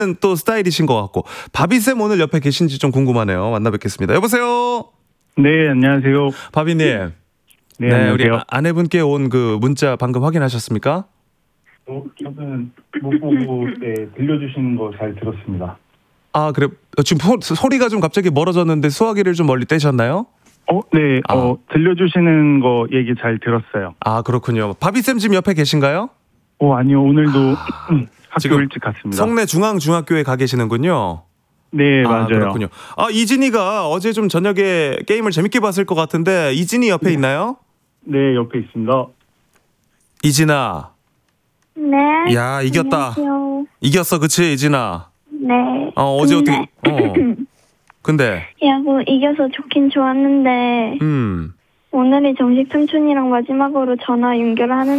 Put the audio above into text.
또 스타일이신 것 같고. 바비쌤 오늘 옆에 계신지 좀 궁금하네요. 만나 뵙겠습니다. 여보세요? 네, 안녕하세요. 바비님. 네, 우리 안녕하세요. 아내분께 온 그 문자 방금 확인하셨습니까? 저는 못 보고 들려주시는 거 잘 들었습니다. 아, 그래. 지금 소리가 좀 갑자기 멀어졌는데 수화기를 좀 멀리 떼셨나요? 네, 들려주시는 거 얘기 잘 들었어요. 아, 그렇군요. 바비쌤 지금 옆에 계신가요? 아니요, 오늘도 학교 지금 일찍 갔습니다. 성내 중앙중학교에 가 계시는군요. 네, 아, 맞아요. 그렇군요. 아, 이진이가 어제 좀 저녁에 게임을 재밌게 봤을 것 같은데 이진이 옆에 있나요? 네, 옆에 있습니다. 이진아. 네. 야, 이겼다. 안녕하세요. 이겼어, 그치, 이진아? 네. 어제 어떻게? 근데 야구 이겨서 좋긴 좋았는데 오늘이 정식 삼촌이랑 마지막으로 전화 연결을 하는